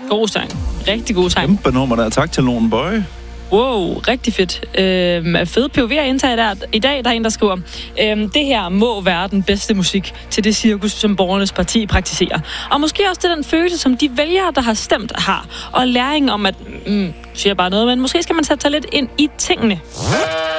God sang. Rigtig god sang. Kæmpe nummer der. Tak til Lone Bøje. Wow, rigtig fedt. Fede POV'er indtaget der i dag. Der er en, der skriver, det her må være den bedste musik til det cirkus, som Borgernes Parti praktiserer. Og måske også til den følelse, som de vælgere, der har stemt, har. Og læringen om, at, siger bare noget, men måske skal man sætte sig lidt ind i tingene.